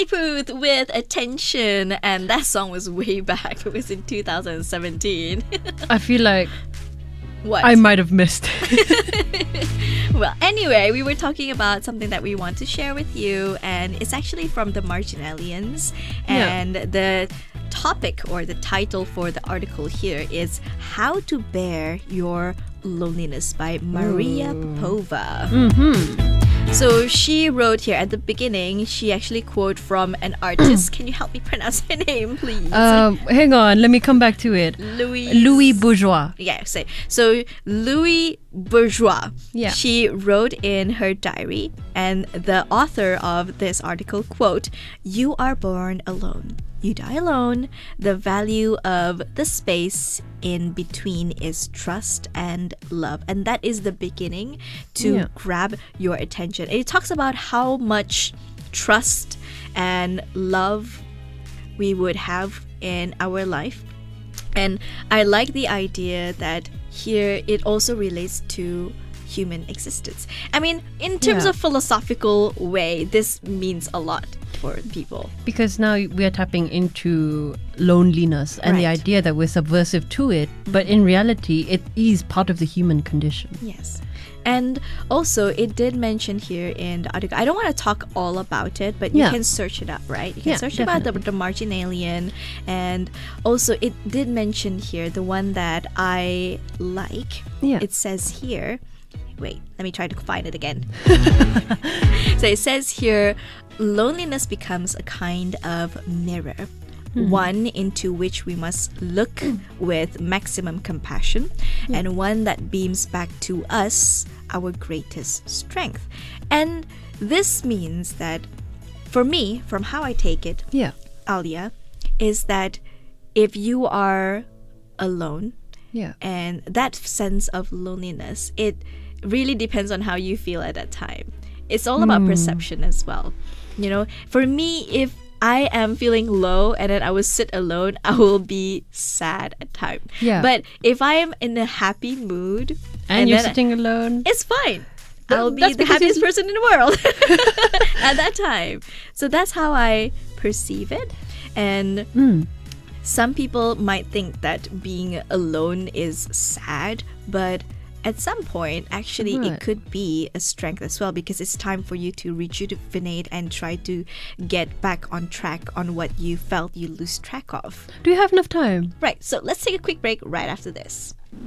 Puth with Attention, and that song was way back. It was in 2017. I feel like What? I might have missed. Well, anyway, we were talking about something that we want to share with you, and it's actually from the Marginalians. And the topic or the title for the article here is How to Bear Your Loneliness by Maria Popova. So she wrote here at the beginning, she actually quote from an artist. Can you help me pronounce her name, please? Hang on, let me come back to it. Louis Bourgeois. Yeah, so Louis Bourgeois. Yeah. She wrote in her diary, and the author of this article, quote, "You are born alone. You die alone. The value of the space in between is trust and love." And that is the beginning to grab your attention. It talks about how much trust and love we would have in our life. And I like the idea that here it also relates to human existence. I mean, in terms of philosophical way, this means a lot for people. Because now we are tapping into loneliness and the Right. idea that we're subversive to it, but in reality, it is part of the human condition. Yes. And also, it did mention here in the article, I don't want to talk all about it, but you Yeah. can search it up, right? You can Yeah, search about the Marginalian. And also, it did mention here the one that I like. Yeah. It says here, wait, let me try to find it again. So it says here, loneliness becomes a kind of mirror, one into which we must look with maximum compassion, and one that beams back to us our greatest strength. And this means that, for me, from how I take it, Yeah. Alia, is that if you are alone, Yeah. and that sense of loneliness, it really depends on how you feel at that time. It's all about perception as well. You know, for me, if I am feeling low and then I will sit alone, I will be sad at times. Yeah. But if I am in a happy mood And you're then sitting alone. it's fine. I'll be that's the because happiest it's- person in the world at that time. So that's how I perceive it. And some people might think that being alone is sad, but at some point, actually, it Right. could be a strength as well, because it's time for you to rejuvenate and try to get back on track on what you felt you lose track of. Do you have enough time? Right, so let's take a quick break right after this.